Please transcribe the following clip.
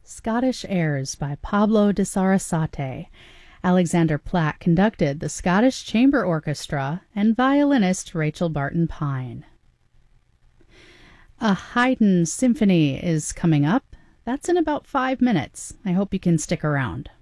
Scottish Airs by Pablo de Sarasate. Alexander Platt conducted the Scottish Chamber Orchestra and violinist Rachel Barton Pine. A Haydn symphony is coming up. That's in about 5 minutes. I hope you can stick around.